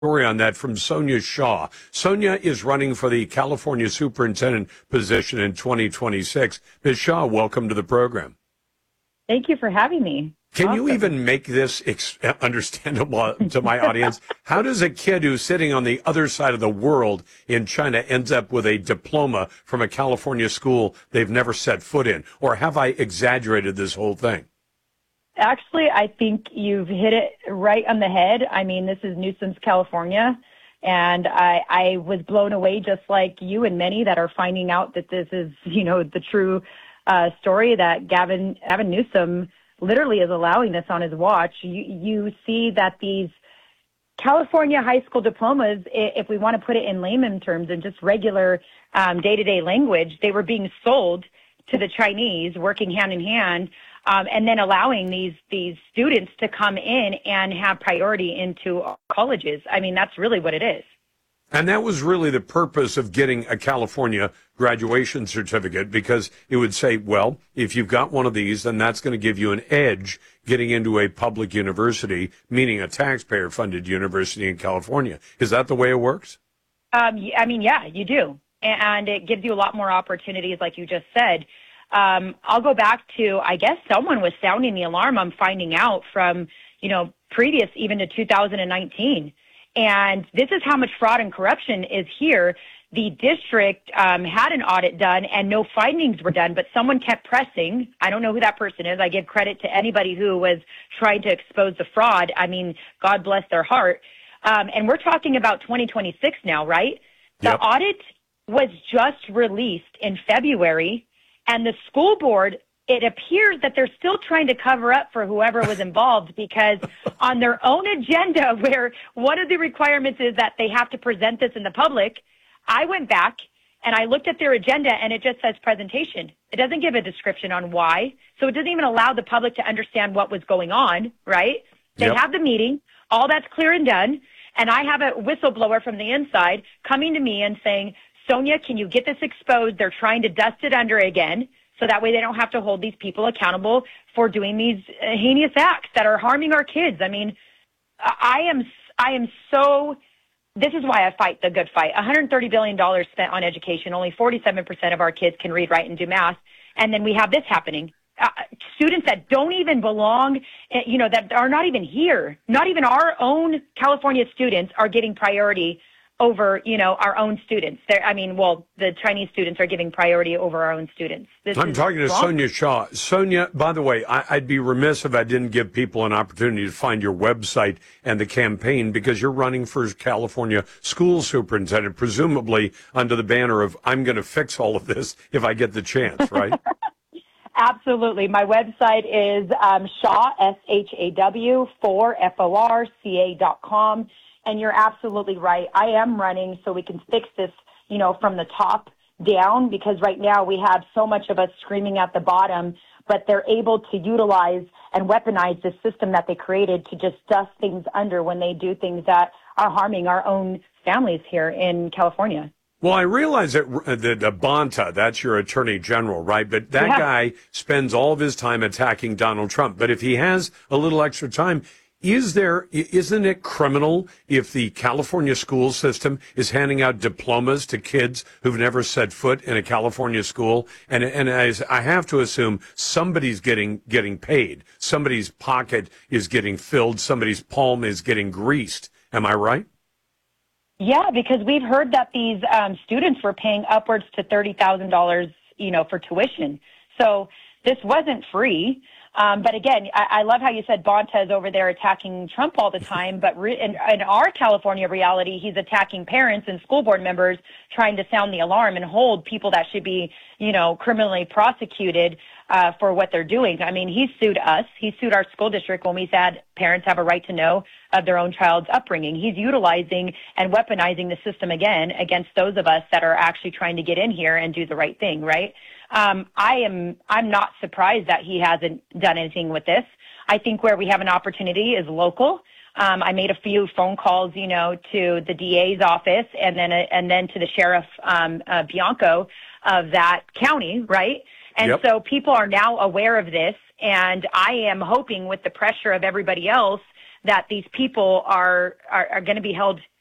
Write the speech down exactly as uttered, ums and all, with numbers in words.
Story on that from Sonia Shaw. Sonia is running for the California superintendent position in twenty twenty-six. Miz Shaw, welcome to the program. Thank you for having me. Can Awesome. you even make this ex- understandable to my audience? How does a kid who's sitting on the other side of the world in China ends up with a diploma from a California school they've never set foot in? Or have I exaggerated this whole thing? Actually, I think you've hit it right on the head. I mean, this is Newsoms, California, and I, I was blown away just like you and many that are finding out that this is, you know, the true uh, story that Gavin, Gavin Newsom literally is allowing this on his watch. You, you see that these California high school diplomas, if we want to put it in layman terms and just regular um, day-to-day language, they were being sold to the Chinese, working hand in hand, um, and then allowing these these students to come in and have priority into colleges. I mean, that's really what it is. And that was really the purpose of getting a California graduation certificate, because it would say, well, if you've got one of these, then that's going to give you an edge getting into a public university, meaning a taxpayer-funded university in California. Is that the way it works? Um, I mean, yeah, you do. And it gives you a lot more opportunities, like you just said. Um, I'll go back to, I guess someone was sounding the alarm. I'm finding out from, you know, previous even to two thousand nineteen. And this is how much fraud and corruption is here. The district um, had an audit done and no findings were done, but someone kept pressing. I don't know who that person is. I give credit to anybody who was trying to expose the fraud. I mean, God bless their heart. Um, and we're talking about twenty twenty-six now, right? The Yep. audit was just released in February, and the school board, it appears that they're still trying to cover up for whoever was involved, because on their own agenda, where one of the requirements is that they have to present this in the public, I went back and I looked at their agenda and it just says presentation. It doesn't give a description on why. So it doesn't even allow the public to understand what was going on, right? They Yep. have the meeting, all that's clear and done. And I have a whistleblower from the inside coming to me and saying, Sonia, can you get this exposed? They're trying to dust it under again, so that way they don't have to hold these people accountable for doing these uh, heinous acts that are harming our kids. I mean, I am, I am so, this is why I fight the good fight. one hundred thirty billion dollars spent on education. Only forty-seven percent of our kids can read, write, and do math. And then we have this happening. Uh, students that don't even belong, uh, you know, that are not even here. Not even our own California students are getting priority over, you know, our own students. They're, I mean, well, the Chinese students are giving priority over our own students. This I'm is talking to wrong. Sonia Shaw. Sonia, by the way, I, I'd be remiss if I didn't give people an opportunity to find your website and the campaign, because you're running for California school superintendent, presumably under the banner of, I'm going to fix all of this if I get the chance, right? Absolutely. My website is um, Shaw, S H A W, for F O R C A dot com. And you're absolutely right. I am running so we can fix this, you know, from the top down, because right now we have so much of us screaming at the bottom, but they're able to utilize and weaponize the system that they created to just dust things under when they do things that are harming our own families here in California. Well, I realize that, that uh, Bonta, that's your attorney general, right? But that Yeah. guy spends all of his time attacking Donald Trump. But if he has a little extra time, is there, isn't it criminal if the California school system is handing out diplomas to kids who've never set foot in a California school? And, and as I have to assume somebody's getting, getting paid. Somebody's pocket is getting filled. Somebody's palm is getting greased. Am I right? Yeah, because we've heard that these um, students were paying upwards to thirty thousand dollars, you know, for tuition. So this wasn't free. Um, but again, I, I love how you said Bonta is over there attacking Trump all the time. But re- in, in our California reality, he's attacking parents and school board members, trying to sound the alarm and hold people that should be, you know, criminally prosecuted uh, for what they're doing. I mean, he sued us. He sued our school district when we said parents have a right to know of their own child's upbringing. He's utilizing and weaponizing the system again against those of us that are actually trying to get in here and do the right thing, right? Um, I am, I'm not surprised that he hasn't done anything with this. I think where we have an opportunity is local. Um, I made a few phone calls, you know, to the D A's office and then, uh, and then to the sheriff, um, uh, Bianco of that county, right? And Yep. so people are now aware of this, and I am hoping with the pressure of everybody else that these people are are, are going to be held